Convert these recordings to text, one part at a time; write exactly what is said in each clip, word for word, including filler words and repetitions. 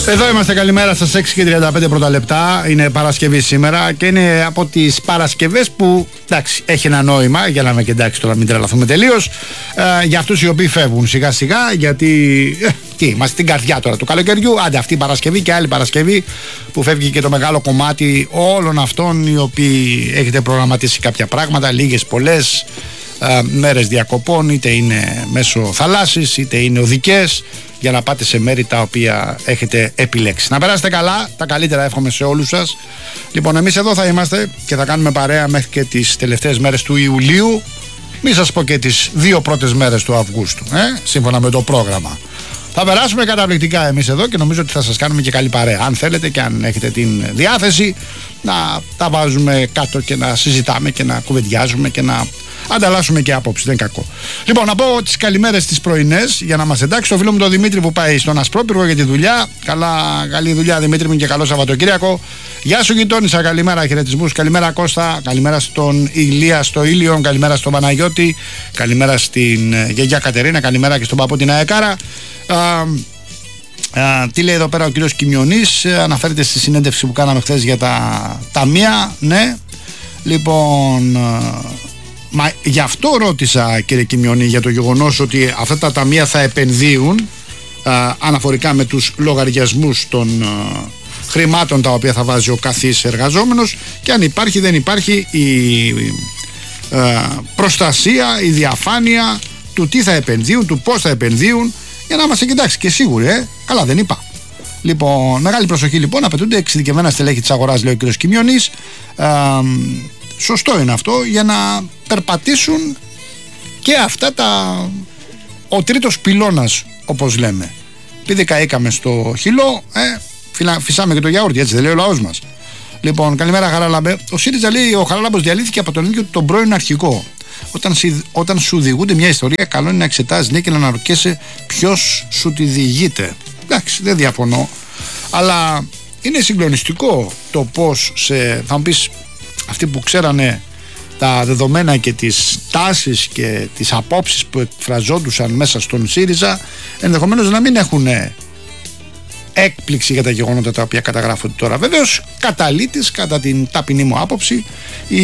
Εδώ είμαστε, καλημέρα σας, έξι και τριάντα πέντε πρώτα λεπτά. Είναι Παρασκευή σήμερα και είναι από τις Παρασκευές που, εντάξει, έχει ένα νόημα, για να είμαι και εντάξει τώρα, μην τρελαθούμε τελείως, ε, για αυτούς οι οποίοι φεύγουν σιγά σιγά, γιατί ε, τι, είμαστε στην καρδιά τώρα του καλοκαιριού. Άντε, αυτή η Παρασκευή και άλλη Παρασκευή που φεύγει και το μεγάλο κομμάτι όλων αυτών οι οποίοι έχετε προγραμματίσει κάποια πράγματα, λίγες πολλές ε, μέρες διακοπών, είτε είναι μέσω θαλάσσης είτε είναι οδικές, για να πάτε σε μέρη τα οποία έχετε επιλέξει. Να περάσετε καλά, τα καλύτερα εύχομαι σε όλους σας. Λοιπόν, εμείς εδώ θα είμαστε και θα κάνουμε παρέα μέχρι και τις τελευταίες μέρες του Ιουλίου. Μην σας πω και τις δύο πρώτες μέρες του Αυγούστου, ε, σύμφωνα με το πρόγραμμα. Θα περάσουμε καταπληκτικά εμείς εδώ και νομίζω ότι θα σας κάνουμε και καλή παρέα. Αν θέλετε και αν έχετε την διάθεση να τα βάζουμε κάτω και να συζητάμε και να κουβεντιάζουμε και να ανταλλάσσουμε και άποψη, δεν είναι κακό. Λοιπόν, να πω τις καλημέρες τις πρωινές για να μας εντάξει το φίλο μου τον Δημήτρη που πάει στον Ασπρόπυργο για τη δουλειά. Καλά, καλή δουλειά Δημήτρη μου και καλό Σαββατοκύριακο. Γεια σου γειτόνισσα, καλημέρα, χαιρετισμούς. Καλημέρα Κώστα, καλημέρα στον Ηλία στο Ήλιον, καλημέρα στον Παναγιώτη, καλημέρα στην γιαγιά Κατερίνα, καλημέρα και στον παππού την Αεκάρα. Α, α, τι λέει εδώ πέρα ο κύριος Κιμιονής, αναφέρεται στη συνέντευξη που κάναμε χθες για τα ταμεία, ναι. Λοιπόν, μα γι' αυτό ρώτησα, κύριε Κιμιονή, για το γεγονός ότι αυτά τα ταμεία θα επενδύουν α, αναφορικά με τους λογαριασμούς των α, χρημάτων τα οποία θα βάζει ο καθής εργαζόμενος, και αν υπάρχει δεν υπάρχει η α, προστασία, η διαφάνεια του τι θα επενδύουν, του πώς θα επενδύουν, για να είμαστε κοιτάξει και σίγουροι, ε, καλά δεν είπα. Λοιπόν, μεγάλη προσοχή λοιπόν, απαιτούνται εξειδικευμένα στελέχη της αγοράς, λέει ο κ. Κιμιονής. Α, σωστό είναι αυτό, για να περπατήσουν και αυτά τα, ο τρίτος πυλώνας όπως λέμε. Επειδή καήκαμε στο χυλό, ε, φυλα, φυσάμε και το γιαούρτι, έτσι δεν λέει ο λαός μας. Λοιπόν, καλημέρα Χαράλαμπε. Ο ΣΥΡΙΖΑ λέει ο Χαράλαμπος διαλύθηκε από τον ίδιο τον πρώην αρχηγό. Όταν, όταν σου διηγούνται μια ιστορία, καλό είναι να εξετάζεις, ναι, και να αναρωτιέσαι ποιος σου τη διηγείται. Εντάξει, δεν διαφωνώ, αλλά είναι συγκλονιστικό το πως σε, θα μου πεις, αυτοί που ξέρανε τα δεδομένα και τις τάσεις και τις απόψεις που εκφραζόντουσαν μέσα στον ΣΥΡΙΖΑ, ενδεχομένως να μην έχουν έκπληξη για τα γεγονότα τα οποία καταγράφονται τώρα. Βεβαίως, καταλήτης, κατά την ταπεινή μου άποψη, η...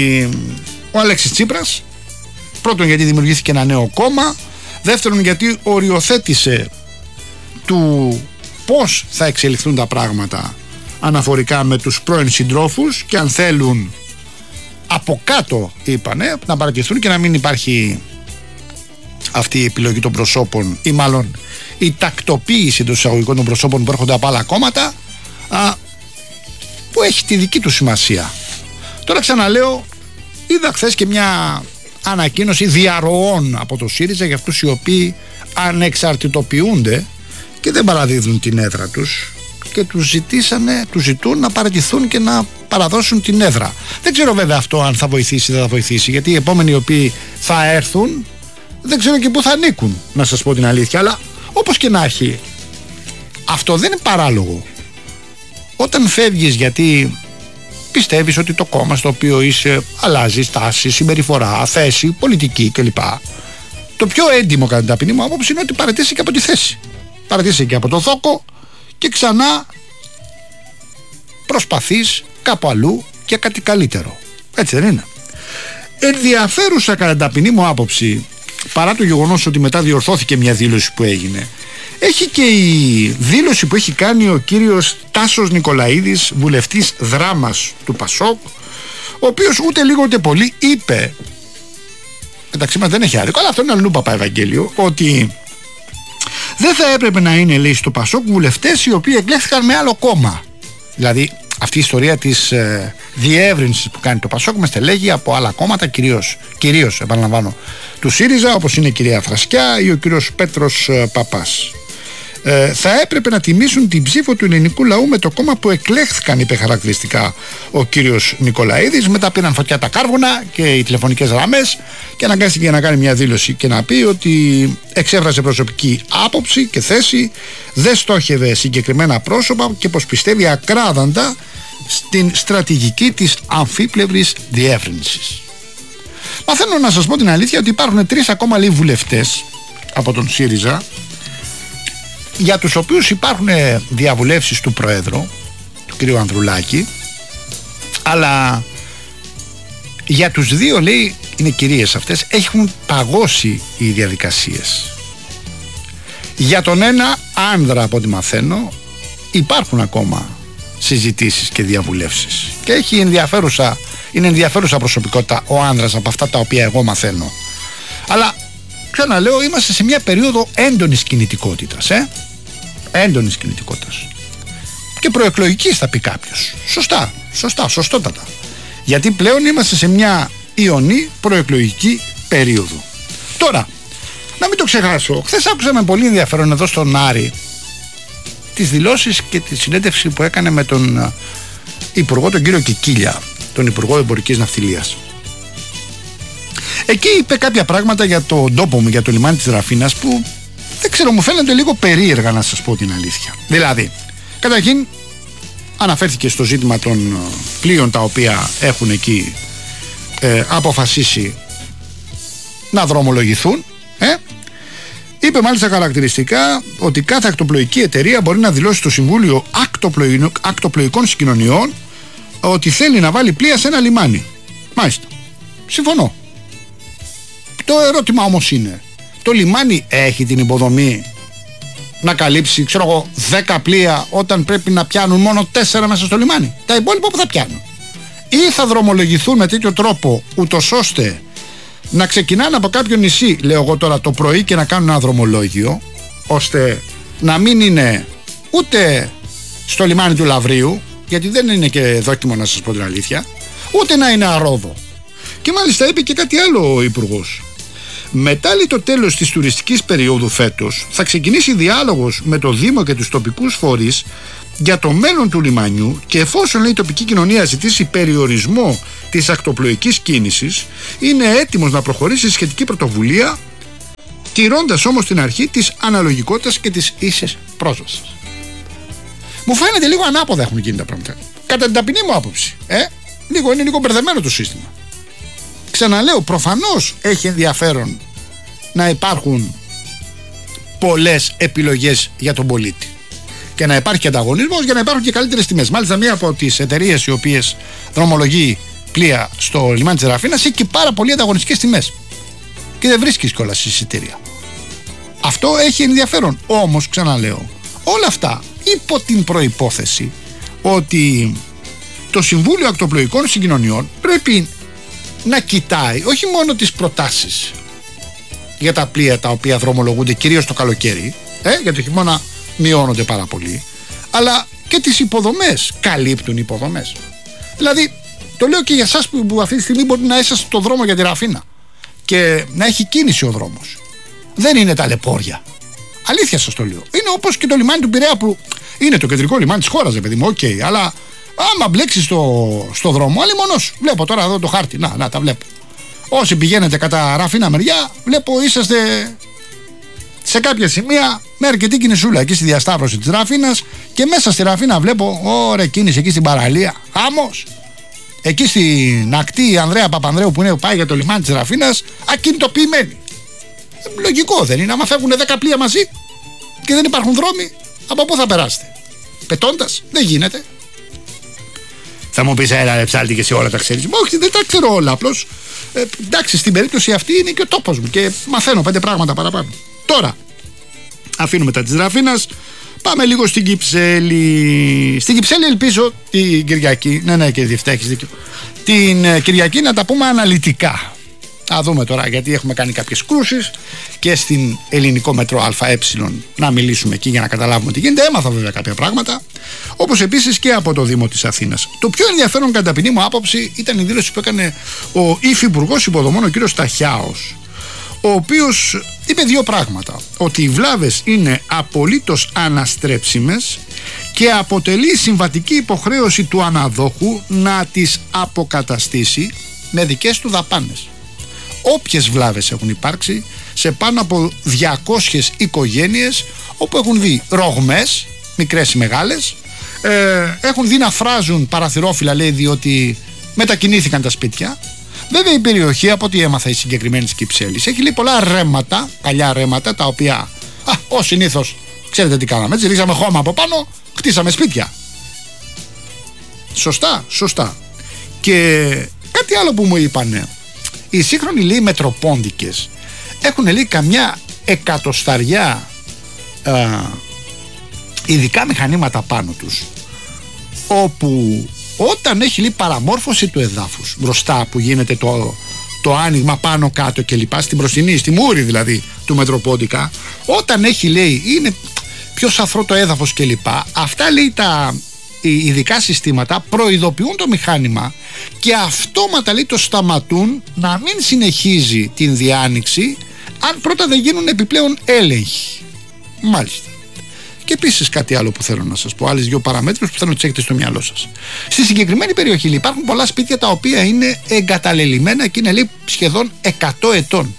ο Αλέξης Τσίπρας. Πρώτον, γιατί δημιουργήθηκε ένα νέο κόμμα. Δεύτερον, γιατί οριοθέτησε του πώς θα εξελιχθούν τα πράγματα αναφορικά με τους πρώην συντρόφους, και αν θέλουν από κάτω, είπανε, να παρατηθούν και να μην υπάρχει αυτή η επιλογή των προσώπων, ή μάλλον η τακτοποίηση των εισαγωγικών των προσώπων που έρχονται από άλλα κόμματα, α, που έχει τη δική του σημασία. Τώρα ξαναλέω, είδα χθες και μια ανακοίνωση διαρροών από το ΣΥΡΙΖΑ για αυτούς οι οποίοι ανεξαρτητοποιούνται και δεν παραδίδουν την έδρα τους, και τους ζητήσανε, τους ζητούν να παραιτηθούν και να παραδώσουν την έδρα. Δεν ξέρω βέβαια αυτό αν θα βοηθήσει ή δεν θα βοηθήσει, γιατί οι επόμενοι οι οποίοι θα έρθουν δεν ξέρω και πού θα ανήκουν, να σας πω την αλήθεια. Αλλά όπως και να έχει, αυτό δεν είναι παράλογο. Όταν φεύγεις γιατί πιστεύεις ότι το κόμμα στο οποίο είσαι αλλάζει στάση, συμπεριφορά, θέση, πολιτική κλπ, το πιο έντιμο κατά την ταπεινή μου άποψη είναι ότι παραιτήσει και από τη θέση. Παραιτήσει και από το θόκο και ξανά προσπαθείς κάπου αλλού για κάτι καλύτερο. Έτσι δεν είναι? Ενδιαφέρουσα κατά την ταπεινή μου άποψη, παρά το γεγονός ότι μετά διορθώθηκε μια δήλωση που έγινε, έχει και η δήλωση που έχει κάνει ο κύριος Τάσος Νικολαίδης, βουλευτής Δράμας του Πασόκ, ο οποίος ούτε λίγο ούτε πολύ είπε, μεταξύ μας δεν έχει άδικο, αλλά αυτό είναι αλλού Παπά Ευαγγέλιο, ότι δεν θα έπρεπε να είναι, λέει, στο Πασόκ βουλευτές οι οποίοι εκλέχθηκαν με άλλο κόμμα. Δηλαδή αυτή η ιστορία της ε, διεύρυνσης που κάνει το Πασόκ με στελέχη από άλλα κόμματα, κυρίως, κυρίως επαναλαμβάνω, του ΣΥΡΙΖΑ, όπως είναι η κυρία Φρασκιά ή ο κύριος Πέτρος ε, Παπάς. Ε, θα έπρεπε να τιμήσουν την ψήφο του ελληνικού λαού με το κόμμα που εκλέχθηκαν, είπε χαρακτηριστικά ο κύριος Νικολαίδης. Μετά πήραν φωτιά τα κάρβουνα και οι τηλεφωνικές γραμμές και αναγκάστηκε να κάνει μια δήλωση και να πει ότι εξέφρασε προσωπική άποψη και θέση, δεν στόχευε συγκεκριμένα πρόσωπα και πως πιστεύει ακράδαντα στην στρατηγική της αμφίπλευρης διεύρυνσης. Μαθαίνω να σας πω την αλήθεια ότι υπάρχουν τρεις ακόμα λίγοι βουλευτές από τον ΣΥΡΙΖΑ για τους οποίους υπάρχουν διαβουλεύσεις του Προέδρου, του κ. Ανδρουλάκη, αλλά για τους δύο, λέει, είναι κυρίες αυτές, έχουν παγώσει οι διαδικασίες. Για τον ένα άνδρα, από ό,τι μαθαίνω, υπάρχουν ακόμα συζητήσεις και διαβουλεύσεις και έχει ενδιαφέρουσα, είναι ενδιαφέρουσα προσωπικότητα ο άνδρας από αυτά τα οποία εγώ μαθαίνω. Αλλά ξαναλέω, είμαστε σε μια περίοδο έντονης κινητικότητας, ε? έντονης κινητικότητας και προεκλογικής, θα πει κάποιος. Σωστά, σωστά, σωστότατα. Γιατί πλέον είμαστε σε μια ιονή προεκλογική περίοδο. Τώρα, να μην το ξεχάσω, χθες άκουσα με πολύ ενδιαφέρον εδώ στον Άρη τις δηλώσεις και τη συνέντευξη που έκανε με τον Υπουργό, τον κύριο Κικίλια, τον Υπουργό Εμπορικής Ναυτιλίας. Εκεί είπε κάποια πράγματα για τον τόπο μου, για το λιμάνι της Ραφίνας, που δεν ξέρω, μου φαίνεται λίγο περίεργα, να σας πω την αλήθεια. Δηλαδή, καταρχήν αναφέρθηκε στο ζήτημα των πλοίων τα οποία έχουν εκεί ε, αποφασίσει να δρομολογηθούν, ε? Είπε μάλιστα χαρακτηριστικά ότι κάθε ακτοπλοϊκή εταιρεία μπορεί να δηλώσει στο Συμβούλιο Ακτοπλοϊ... Ακτοπλοϊκών Συγκοινωνιών ότι θέλει να βάλει πλοία σε ένα λιμάνι. Μάλιστα. Συμφωνώ. Το ερώτημα όμως είναι, το λιμάνι έχει την υποδομή να καλύψει, ξέρω εγώ, δέκα πλοία όταν πρέπει να πιάνουν μόνο τέσσερα μέσα στο λιμάνι? Τα υπόλοιπα που θα πιάνουν? Ή θα δρομολογηθούν με τέτοιο τρόπο ούτως ώστε να ξεκινάνε από κάποιο νησί, λέω εγώ τώρα, το πρωί και να κάνουν ένα δρομολόγιο, ώστε να μην είναι ούτε στο λιμάνι του Λαυρίου, γιατί δεν είναι και δόκιμο, να σας πω την αλήθεια, ούτε να είναι αρόδο. Και μάλιστα είπε και κάτι άλλο ο Υπουργός. Μετά, λέει, το τέλος της τουριστικής περίοδου φέτος θα ξεκινήσει διάλογος με το Δήμο και τους τοπικούς φορείς για το μέλλον του λιμανιού και εφόσον, λέει, η τοπική κοινωνία ζητήσει περιορισμό της ακτοπλοϊκής κίνησης, είναι έτοιμος να προχωρήσει σχετική πρωτοβουλία, τηρώντας όμως την αρχή της αναλογικότητας και της ίσης πρόσβασης. Μου φαίνεται λίγο ανάποδα έχουν γίνει τα πράγματα, κατά την ταπεινή μου άποψη. Ε? Λίγο, είναι λίγο μπερδεμένο το σύστημα. Ξαναλέω, προφανώς έχει ενδιαφέρον να υπάρχουν πολλές επιλογές για τον πολίτη και να υπάρχει ανταγωνισμός για να υπάρχουν και καλύτερες τιμές. Μάλιστα, μία από τις εταιρείες οι οποίες δρομολογεί πλοία στο λιμάνι της Ραφίνας έχει και πάρα πολύ ανταγωνιστικές τιμές και δεν βρίσκεις κιόλας εισιτήρια. Αυτό έχει ενδιαφέρον. Όμως, ξαναλέω, όλα αυτά υπό την προϋπόθεση ότι το Συμβούλιο Ακτοπλοϊκών Συγκοινωνιών πρέπει να κοιτάει όχι μόνο τις προτάσεις για τα πλοία τα οποία δρομολογούνται κυρίως το καλοκαίρι, ε, για το χειμώνα μειώνονται πάρα πολύ, αλλά και τις υποδομές. Καλύπτουν υποδομές? Δηλαδή, το λέω και για εσάς που, που αυτή τη στιγμή μπορεί να είσαστε στο δρόμο για τη Ραφίνα και να έχει κίνηση ο δρόμος. Δεν είναι ταλαιπώρια. Αλήθεια σας το λέω. Είναι όπως και το λιμάνι του Πειραιά, που είναι το κεντρικό λιμάνι της χώρας, παιδί μου, οκ, okay, αλλά άμα μπλέξει στο, στο δρόμο, άλλη μόνος. Βλέπω τώρα εδώ το χάρτη. Να, να τα βλέπω. Όσοι πηγαίνετε κατά Ραφίνα μεριά, βλέπω είσαστε σε κάποια σημεία με αρκετή κινησούλα εκεί στη διασταύρωση της Ραφίνας και μέσα στη Ραφίνα βλέπω ωραία κίνηση εκεί στην παραλία. Χάμος. Εκεί στην ακτή Ανδρέα Παπανδρέου που είναι, πάει για το λιμάνι της Ραφίνας, ακινητοποιημένη. Λογικό δεν είναι? Άμα φεύγουν δέκα πλοία μαζί και δεν υπάρχουν δρόμοι, από πού θα περάσετε? Πετώντας? Δεν γίνεται. Θα μου πεις, έλα ρε ψάλτη, και εσύ όλα τα ξέρεις. Όχι, δεν τα ξέρω όλα. Απλώς ε, εντάξει, στην περίπτωση αυτή είναι και ο τόπος μου και μαθαίνω πέντε πράγματα παραπάνω. Τώρα, αφήνουμε τα της Ραφίνας, πάμε λίγο στην Κυψέλη. Στην Κυψέλη ελπίζω την Κυριακή, ναι, ναι, κύριε Διευθυντά, έχεις δίκιο, την ε, Κυριακή να τα πούμε αναλυτικά. Θα δούμε τώρα, γιατί έχουμε κάνει κάποιες κρούσεις και στην ελληνικό μετρό ΑΕ να μιλήσουμε εκεί για να καταλάβουμε τι γίνεται. Έμαθα βέβαια κάποια πράγματα, όπως επίσης και από το Δήμο της Αθήνας. Το πιο ενδιαφέρον κατά ταπεινή μου άποψη ήταν η δήλωση που έκανε ο Υφυπουργός Υποδομών, ο κύριος Σταχιάος, ο οποίος είπε δύο πράγματα: ότι οι βλάβες είναι απολύτως αναστρέψιμες και αποτελεί συμβατική υποχρέωση του αναδόχου να τις αποκαταστήσει με δικές του δαπάνες. Όποιες βλάβες έχουν υπάρξει σε πάνω από διακόσιες οικογένειες, όπου έχουν δει ρογμές, μικρές ή μεγάλες, ε, έχουν δει να φράζουν παραθυρόφυλλα, λέει, διότι μετακινήθηκαν τα σπίτια. Βέβαια η περιοχή, από ό,τι έμαθα, η συγκεκριμένη της Κυψέλης, έχει, λέει, πολλά ρέματα, παλιά ρέματα, τα οποία, α, ως συνήθως, Ξέρετε τι κάναμε, έτσι, ρίξαμε χώμα από πάνω, χτίσαμε σπίτια. Σωστά, σωστά. Και κάτι άλλο που μου είπανε, οι σύγχρονοι λέει μετροπόντικες έχουν λέει καμιά εκατοσταριά α, ειδικά μηχανήματα πάνω τους, όπου όταν έχει λέει παραμόρφωση του εδάφους μπροστά που γίνεται το, το άνοιγμα πάνω κάτω και λοιπά, στην μπροστινή, στη μούρη δηλαδή του μετροπόντικα, όταν έχει λέει είναι πιο σαφρό το έδαφος και λοιπά, αυτά λέει τα οι ειδικά συστήματα προειδοποιούν το μηχάνημα και αυτόματα λέει το σταματούν να μην συνεχίζει την διάνοιξη αν πρώτα δεν γίνουν επιπλέον έλεγχοι. Μάλιστα. Και επίσης κάτι άλλο που θέλω να σας πω, άλλες δύο παραμέτρους που θέλω να τις έχετε στο μυαλό σας. Στη συγκεκριμένη περιοχή λέει, υπάρχουν πολλά σπίτια τα οποία είναι εγκαταλελειμμένα και είναι λέει σχεδόν εκατό ετών.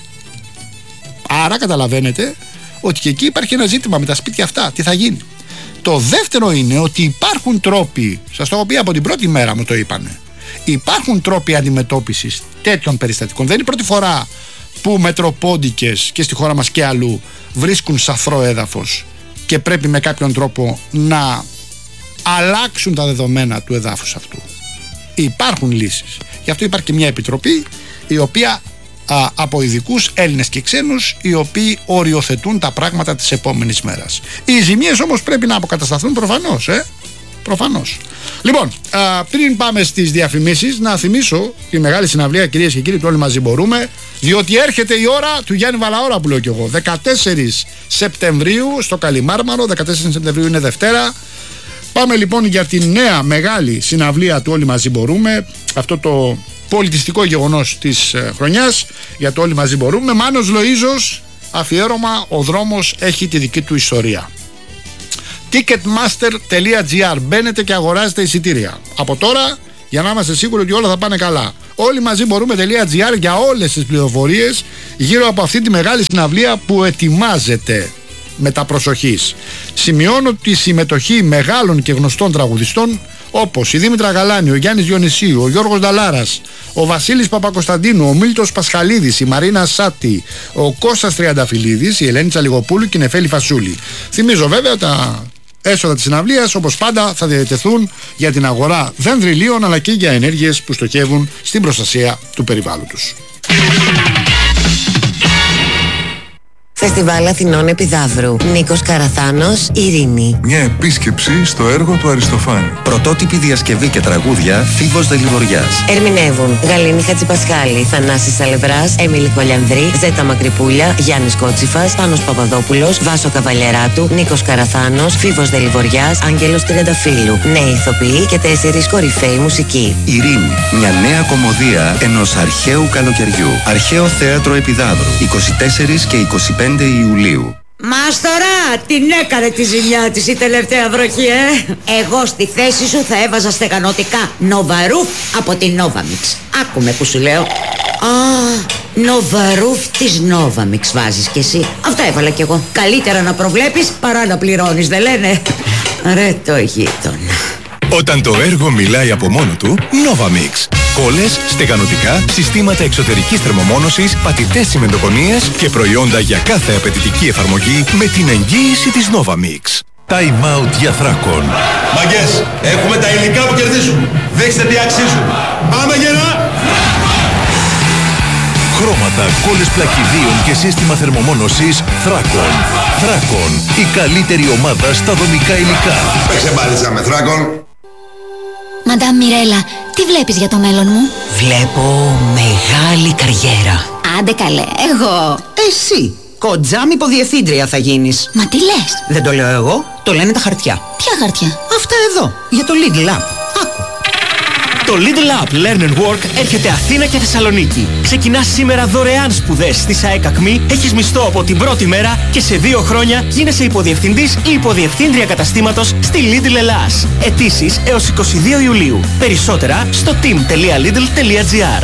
Άρα καταλαβαίνετε ότι και εκεί υπάρχει ένα ζήτημα με τα σπίτια αυτά. Τι θα γίνει? Το δεύτερο είναι ότι υπάρχουν τρόποι, σας το έχω πει από την πρώτη μέρα μου το είπανε, υπάρχουν τρόποι αντιμετώπισης τέτοιων περιστατικών. Δεν είναι η πρώτη φορά που μετροπόντικες και στη χώρα μας και αλλού βρίσκουν σαφρό έδαφος και πρέπει με κάποιον τρόπο να αλλάξουν τα δεδομένα του εδάφους αυτού. Υπάρχουν λύσεις. Γι' αυτό υπάρχει και μια επιτροπή η οποία α, από ειδικούς Έλληνες και ξένους, οι οποίοι οριοθετούν τα πράγματα της επόμενης μέρας. Οι ζημίες όμως πρέπει να αποκατασταθούν προφανώς, ε? Προφανώς. Λοιπόν, α, πριν πάμε στις διαφημίσεις, να θυμίσω τη μεγάλη συναυλία, κυρίες και κύριοι, του Όλοι Μαζί Μπορούμε, διότι έρχεται η ώρα του Γιάννη Βαλαώρα που λέω κι εγώ. δεκατέσσερις Σεπτεμβρίου στο Καλιμάρμαρο, δεκατέσσερις Σεπτεμβρίου είναι Δευτέρα. Πάμε λοιπόν για τη νέα μεγάλη συναυλία του Όλοι Μαζί Μπορούμε, αυτό το πολιτιστικό γεγονός της ε, χρονιάς, για το Όλοι Μαζί Μπορούμε. Μάνος Λοΐζος, αφιέρωμα «Ο δρόμος έχει τη δική του ιστορία». ticketmaster τελεία gr. Μπαίνετε και αγοράζετε εισιτήρια από τώρα για να είμαστε σίγουροι ότι όλα θα πάνε καλά. Όλοι μαζί μπορούμε.gr για όλες τις πληροφορίες γύρω από αυτή τη μεγάλη συναυλία που ετοιμάζεται με τα προσοχής. Σημειώνω τη συμμετοχή μεγάλων και γνωστών τραγουδιστών όπως η Δήμητρα Γαλάνη, ο Γιάννης Διονυσίου, ο Γιώργος Νταλάρας, ο Βασίλης Παπακοσταντίνου, ο Μίλτος Πασχαλίδης, η Μαρίνα Σάτη, ο Κώστας Τριανταφυλλίδης, η Ελένη Τσαλιγοπούλου και η Νεφέλη Φασούλη. Θυμίζω βέβαια τα έσοδα της συναυλίας όπως πάντα θα διατεθούν για την αγορά δενδριλίων αλλά και για ενέργειες που στοχεύουν στην προστασία του περιβάλλοντος. Φεστιβάλ Αθηνών Επιδαύρου. Νίκος Καραθάνος, Ειρήνη. Μια επίσκεψη στο έργο του Αριστοφάνη. Πρωτότυπη διασκευή και τραγούδια Φίβος Δελιβοριάς. Ερμηνεύουν Γαλήνη Χατζηπασχάλη, Θανάσης Σαλευράς, Έμιλη Χολιανδρή, Ζέτα Μακρυπούλια, Γιάννης Κότσιφας, Πάνος Παπαδόπουλος, Βάσο Καβαλιαράτου, Νίκος Καραθάνος, Φίβος Δελιβοριάς, Άγγελος Τριανταφύλλου. Νέοι ηθοποιοί και τέσσερις κορυφαίοι μουσικοί. Ειρήνη. Μια νέα κομμωδία ενός αρχαίου καλοκαιριού. Αρχαίο Θέατρο Επιδαύρου. είκοσι τέσσερις και είκοσι πέντε Ιουλίου. Μάστορα, την έκανε τη ζημιά της η τελευταία βροχή, ε! Εγώ στη θέση σου θα έβαζα στεγανωτικά Νοβαρούφ από την Novamix. Άκουμε που σου λέω. Α, Νοβαρούφ της Novamix βάζεις κι εσύ. Αυτά έβαλα κι εγώ. Καλύτερα να προβλέπεις παρά να πληρώνεις, δεν λένε? Ρε το γείτονα. Όταν το έργο μιλάει από μόνο του, Novamix. Κόλλες, στεγανωτικά, συστήματα εξωτερικής θερμομόνωσης, πατητές τσιμεντοκονίες και προϊόντα για κάθε απαιτητική εφαρμογή με την εγγύηση της Novamix. Time out για Θράκον. Μαγκές, έχουμε τα υλικά που κερδίζουν. Δείξτε τι αξίζουν. Πάμε γερά! Χρώματα, κόλλες πλακιδίων και σύστημα θερμομόνωσης Θράκον. Θράκον, η καλύτερη ομάδα στα δομικά υλικά. Παίξε μπάλιτσα με Θράκον. Μαντάμ Μιρέλα, τι βλέπεις για το μέλλον μου? Βλέπω μεγάλη καριέρα. Άντε καλέ, εγώ. Εσύ, κοντζάμ υποδιευθύντρια θα γίνεις. Μα τι λες? Δεν το λέω εγώ, το λένε τα χαρτιά. Ποια χαρτιά? Αυτά εδώ, για το Lidl App. Άκου. Το Lidl App Learn and Work έρχεται Αθήνα και Θεσσαλονίκη. Ξεκινάς σήμερα δωρεάν σπουδές στη ΣΑΕΚ Ακμή, έχεις μισθό από την πρώτη μέρα και σε δύο χρόνια γίνεσαι υποδιευθυντής ή υποδιευθύντρια καταστήματος στη Lidl Ελλάς. Αιτήσεις έως είκοσι δύο Ιουλίου. Περισσότερα στο team τελεία lidl τελεία gr.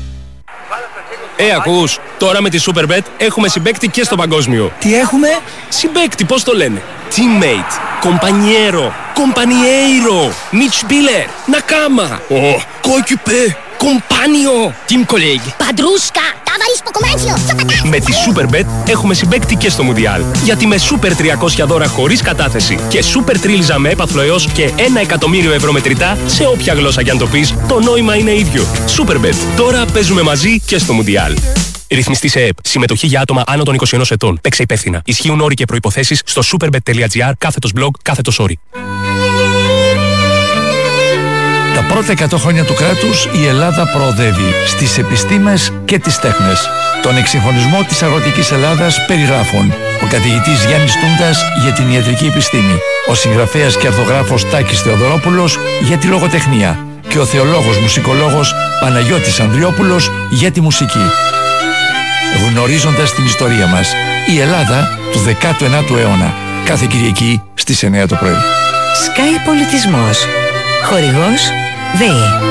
Ε, ακούς, τώρα με τη Superbet έχουμε συμπαίκτη και στο παγκόσμιο. Τι έχουμε? Συμπαίκτη, πώς το λένε? Teammate, compañero, compañeiro, Mitspieler, Nakama, oh, coéquipier, compagnon, team colleague. Παντρούσκα, Με τη Superbet έχουμε συμπαίκτη και στο Μουντιάλ. Γιατί με Super τριακόσια δώρα χωρίς κατάθεση και Super τρίλιζα με έπαθλο έως και ένα εκατομμύριο ευρώ μετρητά σε όποια γλώσσα κι αν το πεις, το νόημα είναι ίδιο. Superbet. Τώρα παίζουμε μαζί και στο Μουντιάλ. Ρυθμιστή σε ΕΕΠ. Συμμετοχή για άτομα άνω των είκοσι ένα ετών. Παίξε υπεύθυνα. Ισχύουν όροι και προϋποθέσεις στο superbet.gr κάθετος blog κάθετος όροι. Τα πρώτα εκατό χρόνια του κράτους η Ελλάδα προοδεύει στις επιστήμες και τις τέχνες. Τον εξυγχρονισμό της αγροτικής Ελλάδας περιγράφουν ο καθηγητής Γιάννης Τούντας για την ιατρική επιστήμη, ο συγγραφέας και αρθογράφος Τάκης Θεοδωρόπουλος για τη λογοτεχνία και ο θεολόγος μουσικολόγος Παναγιώτης Ανδριόπουλος για τη μουσική. Γνωρίζοντας την ιστορία μας, η Ελλάδα του δέκατου ενάτου αιώνα, κάθε Κυριακή στις εννιά το πρωί. Sky Πολιτισμός. Χορηγός ΔΕΗ.